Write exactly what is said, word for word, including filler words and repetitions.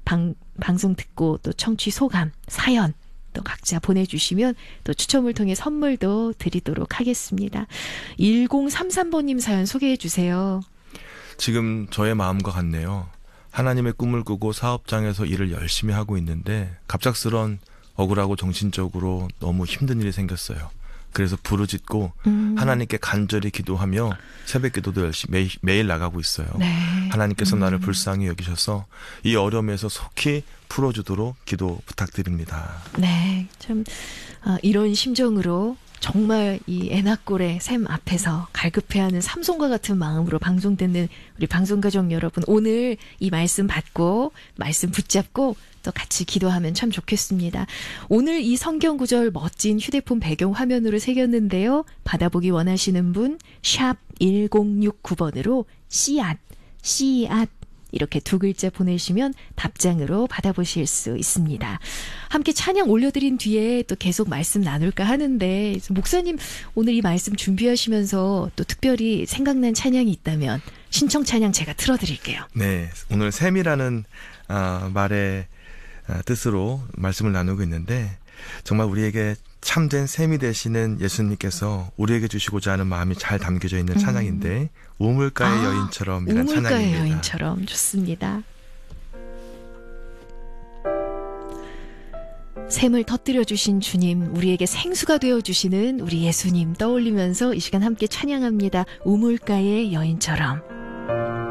방, 방송 듣고 또 청취 소감, 사연 또 각자 보내주시면 또 추첨을 통해 선물도 드리도록 하겠습니다. 일공삼삼 번님 사연 소개해 주세요. 지금 저의 마음과 같네요. 하나님의 꿈을 꾸고 사업장에서 일을 열심히 하고 있는데 갑작스런 억울하고 정신적으로 너무 힘든 일이 생겼어요. 그래서 부르짖고 음. 하나님께 간절히 기도하며 새벽 기도도 열심히 매일, 매일 나가고 있어요. 네. 하나님께서 음. 나를 불쌍히 여기셔서 이 어려움에서 속히 풀어주도록 기도 부탁드립니다. 네, 참 아, 이런 심정으로 정말 이 애나꼴의 샘 앞에서 갈급해하는 삼손과 같은 마음으로 방송 듣는 우리 방송가족 여러분, 오늘 이 말씀 받고 말씀 붙잡고 또 같이 기도하면 참 좋겠습니다. 오늘 이 성경 구절 멋진 휴대폰 배경 화면으로 새겼는데요. 받아보기 원하시는 분 샵 일공육구 번으로 씨앗, 씨앗 이렇게 두 글자 보내시면 답장으로 받아보실 수 있습니다. 함께 찬양 올려드린 뒤에 또 계속 말씀 나눌까 하는데, 목사님 오늘 이 말씀 준비하시면서 또 특별히 생각난 찬양이 있다면 신청 찬양 제가 틀어드릴게요. 네, 오늘 샘이라는 어, 말의 어, 뜻으로 말씀을 나누고 있는데, 정말 우리에게 참된 샘이 되시는 예수님께서 우리에게 주시고자 하는 마음이 잘 담겨져 있는 찬양인데 음. 우물가의 아, 여인처럼 이란 찬양입니다. 우물가의 여인처럼 좋습니다. 샘을 터뜨려 주신 주님, 우리에게 생수가 되어 주시는 우리 예수님 떠올리면서 이 시간 함께 찬양합니다. 우물가의 여인처럼.